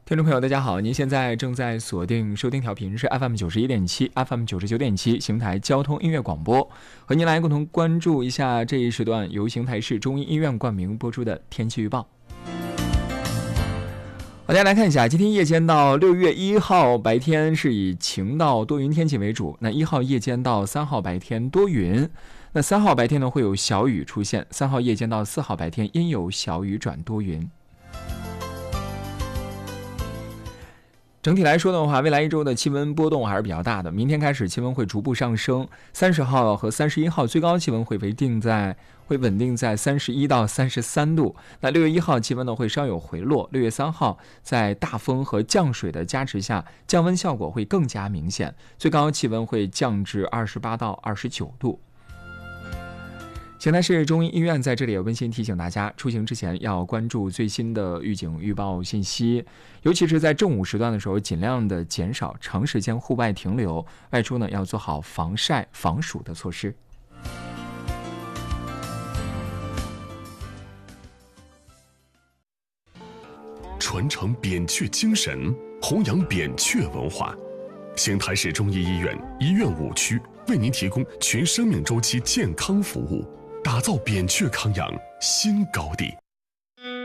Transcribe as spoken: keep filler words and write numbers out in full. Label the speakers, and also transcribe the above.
Speaker 1: 听众朋友大家好，您现在正在锁定收听调频是 F M 九十一点七 F M 九十九点七邢台交通音乐广播，和您来共同关注一下这一时段由邢台市中医医院冠名播出的天气预报。大家来看一下，今天夜间到六月一号白天是以晴到多云天气为主，那一号夜间到三号白天多云，那三号白天呢会有小雨出现，三号夜间到四号白天阴有小雨转多云。整体来说的话，未来一周的气温波动还是比较大的。明天开始气温会逐步上升，三十号和三十一号最高气温会稳定在会稳定在三十一到三十三度。那六月一号气温呢会稍有回落，六月三号在大风和降水的加持下，降温效果会更加明显，最高气温会降至二十八到二十九度。邢台市中医医院在这里也温馨提醒大家，出行之前要关注最新的预警预报信息，尤其是在正午时段的时候，尽量的减少长时间户外停留，外出呢要做好防晒防暑的措施。
Speaker 2: 传承扁鹊精神，弘扬扁鹊文化。邢台市中医医院医院五区为您提供全生命周期健康服务，打造扁鹊康养新高地。